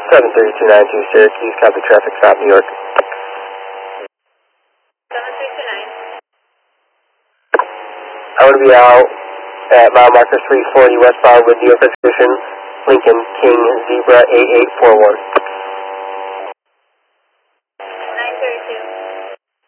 73292 Syracuse, copy traffic stop, New York. 7329. I would be out at mile marker 340 westbound with New York Expedition, Lincoln King Zebra 8841.